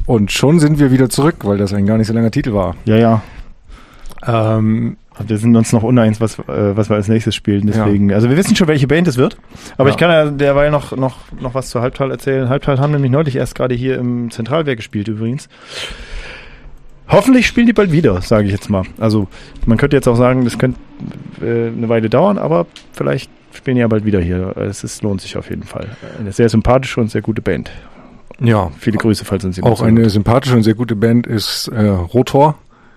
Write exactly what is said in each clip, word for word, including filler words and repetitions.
Und schon sind wir wieder zurück, weil das ein gar nicht so langer Titel war. Ja, ja. Ähm, wir sind uns noch uneins, was, äh, was wir als nächstes spielen. Deswegen, ja. Also wir wissen schon, welche Band es wird. Aber ja. ich kann ja derweil noch, noch, noch was zur Halbtal erzählen. Halbtal haben nämlich neulich erst gerade hier im Zentralwerk gespielt übrigens. Hoffentlich spielen die bald wieder, sage ich jetzt mal. Also man könnte jetzt auch sagen, das könnte äh, eine Weile dauern, aber vielleicht spielen die ja bald wieder hier. Es ist, lohnt sich auf jeden Fall. Eine sehr sympathische und sehr gute Band. Ja. Viele Grüße, falls uns jemand Auch eine hört. Sympathische und sehr gute Band ist äh, Rotor.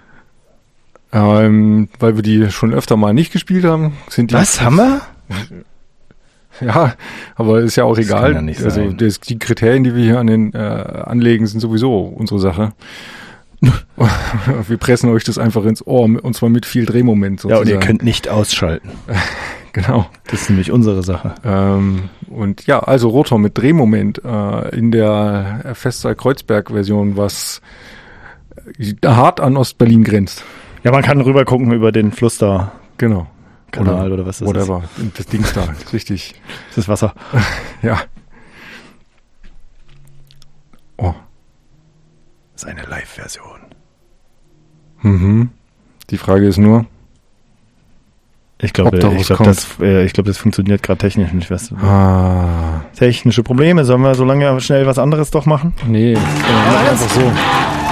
Ähm, weil wir die schon öfter mal nicht gespielt haben. Sind die Was, haben wir? Ja, aber ist ja auch das egal. Kann ja nicht also sein. Das, die Kriterien, die wir hier an den äh, anlegen, sind sowieso unsere Sache. Wir pressen euch das einfach ins Ohr, und zwar mit viel Drehmoment sozusagen. Ja, und ihr könnt nicht ausschalten. Genau. Das ist nämlich unsere Sache. Ähm, und ja, also Rotor mit Drehmoment äh, in der Festsaal-Kreuzberg-Version, was hart an Ostberlin grenzt. Ja, man kann rüber gucken über den Fluss da. Genau. Kanal oder, oder was das whatever. ist. Whatever. Das Ding da, richtig. Das ist Wasser. Ja. Oh. Das ist eine Live-Version. Mhm. Die Frage ist nur, ich glaube, ich glaube, das, äh, ich glaube, das funktioniert gerade technisch nicht. Weißt du? Ah. Technische Probleme. Sollen wir so lange schnell was anderes doch machen? Nee, äh, einfach so.